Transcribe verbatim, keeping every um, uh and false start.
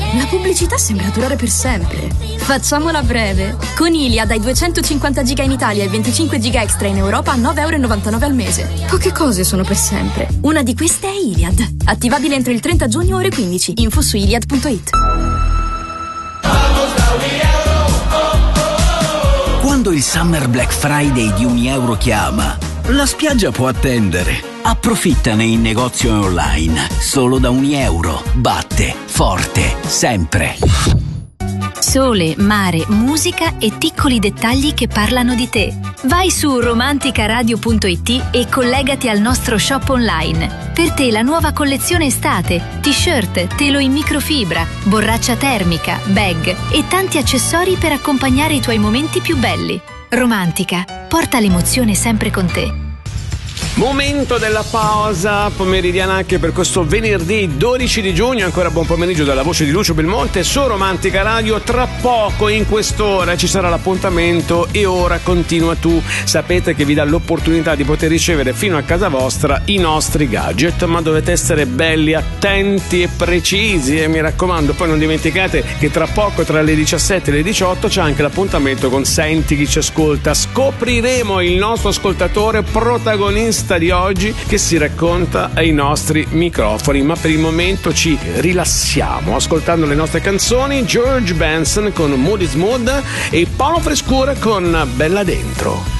la pubblicità sembra durare per sempre. Facciamola breve. Con Iliad hai duecentocinquanta giga in Italia e venticinque giga extra in Europa a nove virgola novantanove euro al mese. Poche cose sono per sempre. Una di queste è Iliad. Attivabile entro il trenta giugno ore quindici. Info su iliad punto it. Quando il Summer Black Friday di Unieuro chiama, la spiaggia può attendere. Approfittane in negozio e online. Solo da Unieuro. Batte forte sempre. Sole, mare, musica e piccoli dettagli che parlano di te. Vai su romanticaradio punto it e collegati al nostro shop online. Per te la nuova collezione estate, t-shirt, telo in microfibra, borraccia termica, bag e tanti accessori per accompagnare i tuoi momenti più belli. Romantica, porta l'emozione sempre con te. Momento della pausa pomeridiana anche per questo venerdì dodici di giugno. Ancora buon pomeriggio dalla voce di Lucio Belmonte su Romantica Radio. Tra poco in quest'ora ci sarà l'appuntamento E ora continua tu. Sapete che vi dà l'opportunità di poter ricevere fino a casa vostra i nostri gadget, ma dovete essere belli, attenti e precisi, e mi raccomando poi non dimenticate che tra poco, tra le diciassette e le diciotto, c'è anche l'appuntamento con Senti chi ci ascolta. Scopriremo il nostro ascoltatore protagonista di oggi che si racconta ai nostri microfoni, ma per il momento ci rilassiamo ascoltando le nostre canzoni. George Benson con Mood is Mood e Paolo Frescura con Bella Dentro.